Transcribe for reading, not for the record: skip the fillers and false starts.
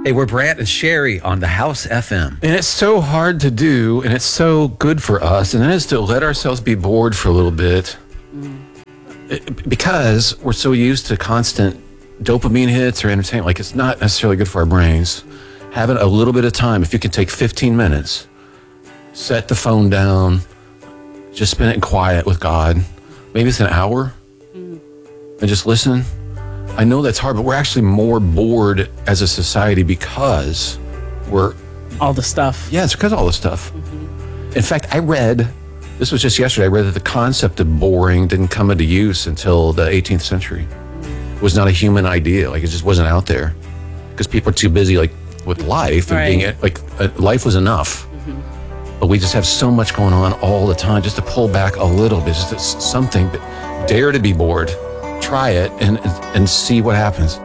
Hey, we're Brant and Sherry on the House FM. And it's so hard to do, and it's so good for us, and that is to let ourselves be bored for a little bit. Because we're so used to constant dopamine hits or entertainment. Like, it's not necessarily good for our brains. Having a little bit of time, if you can take 15 minutes, set the phone down, just spend it in quiet with God. Maybe it's an hour, and just listen. I know that's hard, but we're actually more bored as a society because we're... all the stuff. Yeah, it's because of all the stuff. In fact, this was just yesterday, I read that the concept of boring didn't come into use until the 18th century. It was not a human idea. Like, it just wasn't out there. Because people are too busy, like, with life and being, like, life was enough. But we just have so much going on all the time. Just to pull back a little bit, just something, but dare to be bored. Try it and see what happens.